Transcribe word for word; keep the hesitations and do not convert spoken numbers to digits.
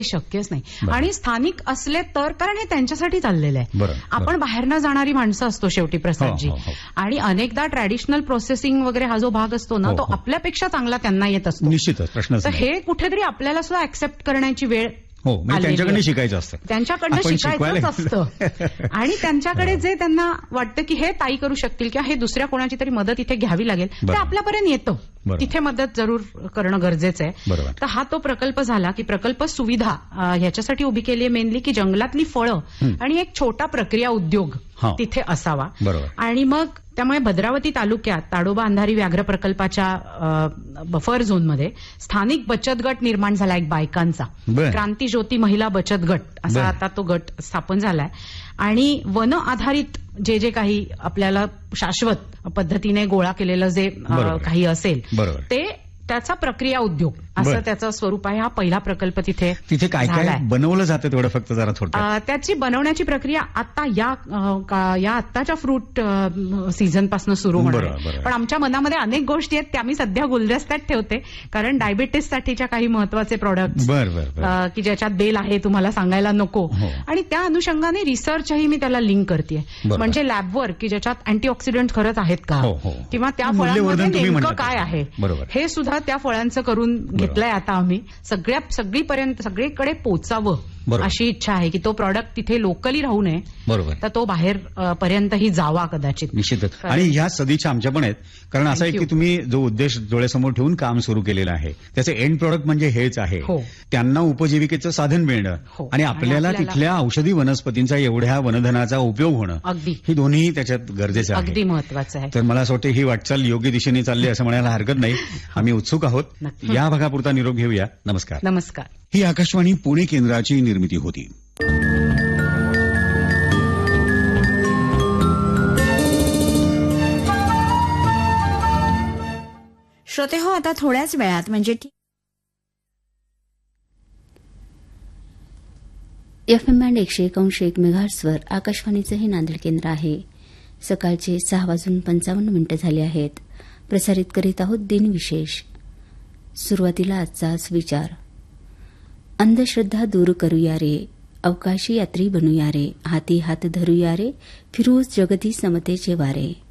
शक्यच नाही. आणि स्थानिक असले तर, कारण हे त्यांच्यासाठी चाललेलं आहे. आपण बाहेरनं जाणारी माणसं असतो शेवटी प्रसादजी, आणि अनेकदा ट्रॅडिशनल प्रोसेसिंग वगैरे हा जो भाग असतो ना, तो आपल्यापेक्षा चांगला त्यांना येत असतो. निश्चितच प्रश्न. तर हे कुठेतरी आपल्याला सुद्धा ऍक्सेप्ट करण्याची वेळ हो, त्यांच्याकडे शिकायचं असतं, त्यांच्याकडनं शिकायचंच असतं. आणि त्यांच्याकडे जे त्यांना वाटतं की हे ताई करू शकतील किंवा हे दुसऱ्या कोणाची तरी मदत इथे घ्यावी लागेल, ते आपल्यापर्यंत येतं. तिथे मदत जरूर करणं गरजेचं आहे. तर हा तो प्रकल्प झाला की प्रकल्प सुविधा ह्याच्यासाठी उभी केली आहे मेनली की जंगलातली फळं आणि एक छोटा प्रक्रिया उद्योग तिथे असावा. आणि मग त्यामुळे भद्रावती तालुक्यात ताडोबा अंधारी व्याघ्र प्रकल्पाच्या बफर झोनमध्ये स्थानिक बचत गट निर्माण झाला एक बायकांचा, क्रांती ज्योती महिला बचत गट असा आता तो गट स्थापन झालाय. आणि वन आधारित जे जे काही आपल्याला शाश्वत पद्धतीने गोळा केलेलं जे काही असेल ते त्याचा प्रक्रिया उद्योग असं त्याचं स्वरूप आहे. हा पहिला प्रकल्प तिथे तिथे काय काय बनवलं जातं तेवढं फक्त जरा थोडक्यात. त्याची बनवण्याची प्रक्रिया आता या या आत्ताच्या फ्रूट सीझन पासून सुरू होणार आहे. पण आमच्या मनामध्ये अनेक गोष्टी आहेत त्या मी सध्या गुलदस्त्यात ठेवते, कारण डायबिटीस साठीच्या काही महत्वाचे प्रोडक्ट्स की ज्याच्यात बेल आहे तुम्हाला सांगायला नको, आणि त्या अनुषंगाने रिसर्चही मी त्याला लिंक करते. म्हणजे लॅबवर की ज्याच्यात अँटीऑक्सिडंट खरंच आहेत का, किंवा त्या फळांमध्ये नेमकं काय आहे हे सुद्धा त्या फळांचं करून घेतलंय आता आम्ही. सगळ्या सगळीपर्यंत सगळीकडे पोचावं अशी इच्छा आहे की तो प्रॉडक्ट तिथे लोकली राहू नये, बरोबर, तर तो बाहेर पर्यंतही जावा कदाचित. निश्चितच. आणि ह्या सदिच्छा आमच्या पण आहेत, कारण असं आहे की तुम्ही जो उद्देश डोळ्यासमोर ठेवून काम सुरू केलेलं आहे त्याचे एंड प्रॉडक्ट म्हणजे हेच आहे, त्यांना उपजीविकेचं साधन मिळणं आणि आपल्याला तिथल्या औषधी वनस्पतींचा एवढ्या वनधनाचा उपयोग होणं, अगदी ही दोन्ही त्याच्यात गरजेचं आहे, अगदी महत्वाचं आहे. तर मला असं वाटतं ही वाटचाल योग्य दिशेने चालली असं म्हणायला हरकत नाही. आम्ही उत्सुक आहोत. या भागापुरता निरोप घेऊया. नमस्कार. नमस्कार. ही आकाशवाणी पुणे केंद्राची निर्मिती होती. श्रोते हो, आता थोड्याच वेळात म्हणजे एफ एम बँड एकशे एक अंश एक मेगाहर्ट्झवर आकाशवाणीचं हे नांदेड केंद्र आहे. सकाळचे सहा वाजून पंचावन्न मिनिटं झाली आहेत. प्रसारित करीत आहोत दिनविशेष. सुरुवातीला आजचाच विचार. अंधश्रद्धा दूर करूया रे, अवकाशी यात्री बनूया रे, हाती हात धरूया रे, फिरू जगती समतेचे वारे.